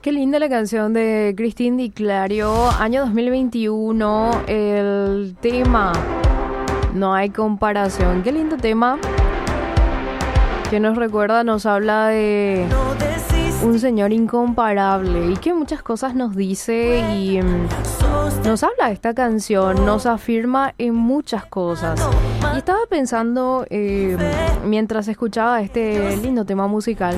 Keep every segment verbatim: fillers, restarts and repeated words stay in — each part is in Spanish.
Qué linda la canción de Cristín Di Clario, año dos mil veintiuno, el tema No hay comparación. Qué lindo tema que nos recuerda, nos habla de un señor incomparable y que muchas cosas nos dice y um, nos habla de esta canción, nos afirma en muchas cosas. Y estaba pensando eh, mientras escuchaba este lindo tema musical,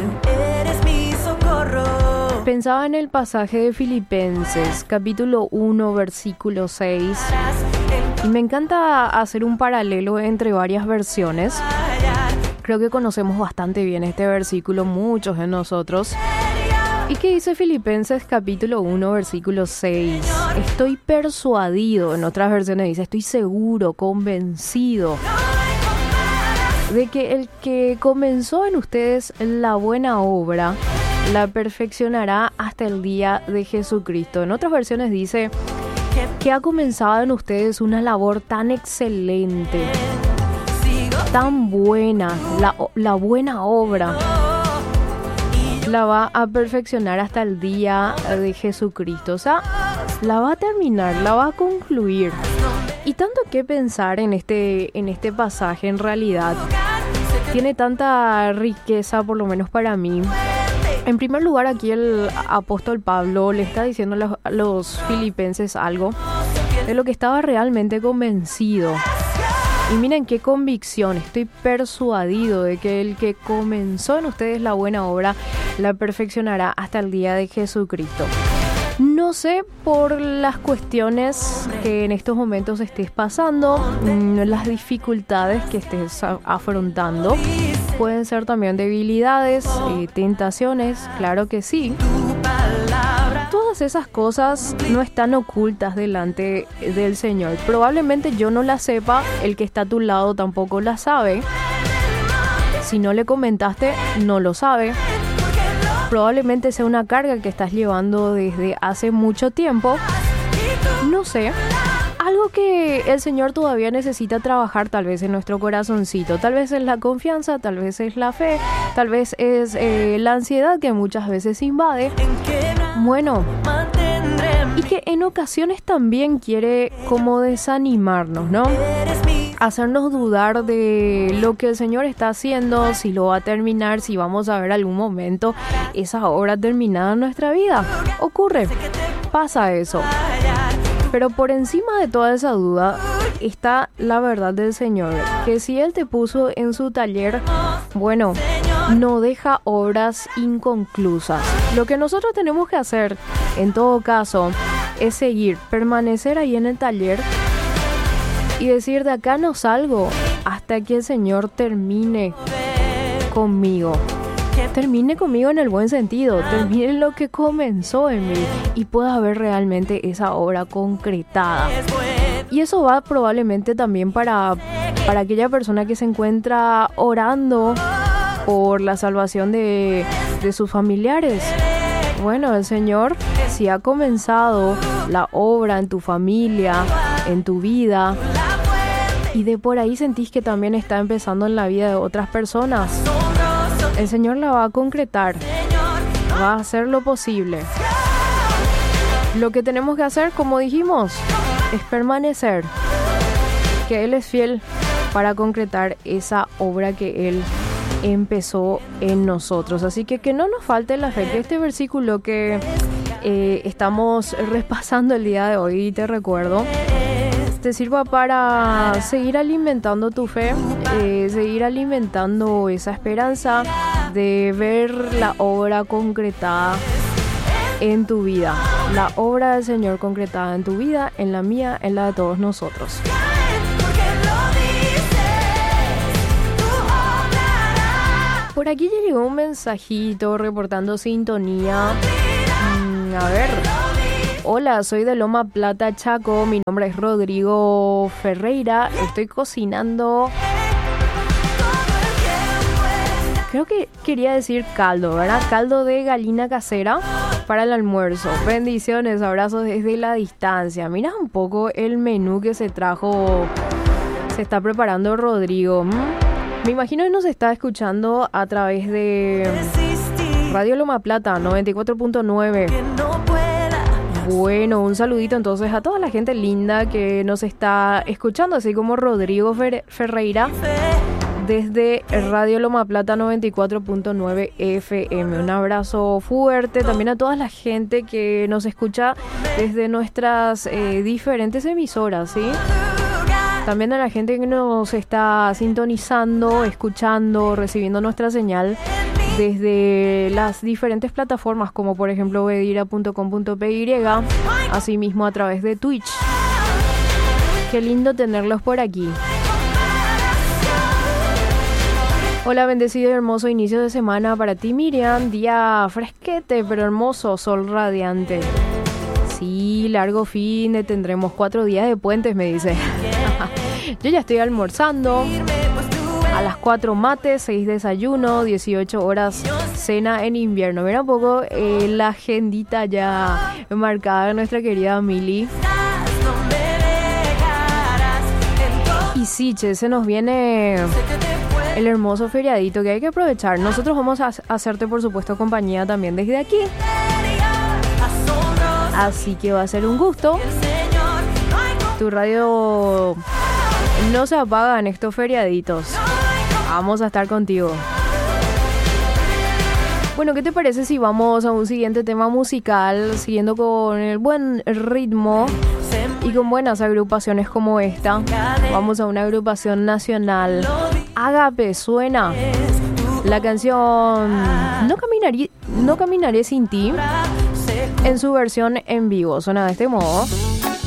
pensaba en el pasaje de Filipenses, capítulo uno, versículo seis. Y me encanta hacer un paralelo entre varias versiones. Creo que conocemos bastante bien este versículo, muchos de nosotros. ¿Y qué dice Filipenses capítulo uno, versículo seis? Estoy persuadido, en otras versiones dice, estoy seguro, convencido de que el que comenzó en ustedes la buena obra la perfeccionará hasta el día de Jesucristo. En otras versiones dice que ha comenzado en ustedes una labor tan excelente, tan buena, la, la buena obra la va a perfeccionar hasta el día de Jesucristo. O sea, la va a terminar, la va a concluir. Y tanto que pensar en este, en este pasaje, en realidad, tiene tanta riqueza, por lo menos para mí. En primer lugar, aquí el apóstol Pablo le está diciendo a los, a los filipenses algo de lo que estaba realmente convencido. Y miren qué convicción, estoy persuadido de que el que comenzó en ustedes la buena obra la perfeccionará hasta el día de Jesucristo. No sé por las cuestiones que en estos momentos estés pasando, las dificultades que estés afrontando. Pueden ser también debilidades, eh, tentaciones, claro que sí. Todas esas cosas no están ocultas delante del Señor. Probablemente yo no las sepa, el que está a tu lado tampoco las sabe. Si no le comentaste, no lo sabe. Probablemente sea una carga que estás llevando desde hace mucho tiempo. No sé. Algo que el Señor todavía necesita trabajar tal vez en nuestro corazoncito. Tal vez es la confianza, tal vez es la fe, tal vez es eh, la ansiedad que muchas veces invade. Bueno, y que en ocasiones también quiere como desanimarnos, ¿no? Hacernos dudar de lo que el Señor está haciendo, si lo va a terminar, si vamos a ver algún momento esa obra terminada en nuestra vida. Ocurre, pasa eso. Pero por encima de toda esa duda está la verdad del Señor, que si Él te puso en su taller, bueno, no deja obras inconclusas. Lo que nosotros tenemos que hacer, en todo caso, es seguir, permanecer ahí en el taller y decir, de acá no salgo hasta que el Señor termine conmigo. Termine conmigo en el buen sentido, termine lo que comenzó en mí y pueda ver realmente esa obra concretada. Y eso va probablemente también para, para aquella persona que se encuentra orando por la salvación de, de sus familiares. Bueno, el Señor, si ha comenzado la obra en tu familia, en tu vida, y de por ahí sentís que también está empezando en la vida de otras personas, el Señor la va a concretar, va a hacer lo posible. Lo que tenemos que hacer, como dijimos, es permanecer, que Él es fiel para concretar esa obra que Él empezó en nosotros. Así que que no nos falte la fe, que este versículo que eh, estamos repasando el día de hoy, te recuerdo, te sirva para seguir alimentando tu fe, eh, seguir alimentando esa esperanza de ver la obra concretada en tu vida, la obra del Señor concretada en tu vida, en la mía, en la de todos nosotros. Por aquí ya llegó un mensajito reportando sintonía. Mm, a ver... Hola, soy de Loma Plata, Chaco. Mi nombre es Rodrigo Ferreira. Estoy cocinando. Creo que quería decir caldo, ¿verdad? Caldo de gallina casera para el almuerzo. Bendiciones, abrazos desde la distancia. Mira un poco el menú que se trajo, se está preparando Rodrigo. ¿Mm? Me imagino que nos está escuchando a través de... Radio Loma Plata noventa y cuatro punto nueve. Bueno, un saludito entonces a toda la gente linda que nos está escuchando, así como Rodrigo Fer- Ferreira desde Radio Loma Plata noventa y cuatro punto nueve F M. Un abrazo fuerte también a toda la gente que nos escucha desde nuestras eh, diferentes emisoras, ¿sí? También a la gente que nos está sintonizando, escuchando, recibiendo nuestra señal desde las diferentes plataformas, como por ejemplo bedira punto com punto p y, asimismo a través de Twitch. Qué lindo tenerlos por aquí. Hola, bendecido y hermoso inicio de semana para ti, Miriam. Día fresquete, pero hermoso, sol radiante. Sí, largo fin de tendremos cuatro días de puentes, me dice. Yo ya estoy almorzando. A las cuatro mates, seis desayuno, dieciocho horas cena en invierno. Mira un poco eh, la agendita ya marcada de nuestra querida Mili. Y sí, che, se nos viene el hermoso feriadito que hay que aprovechar. Nosotros vamos a hacerte, por supuesto, compañía también desde aquí. Así que va a ser un gusto. Tu radio no se apaga en estos feriaditos. Vamos a estar contigo. Bueno, ¿qué te parece si vamos a un siguiente tema musical, siguiendo con el buen ritmo y con buenas agrupaciones como esta? Vamos a una agrupación nacional. Ágape suena la canción No caminaré, no caminaré sin ti, en su versión en vivo. Suena de este modo.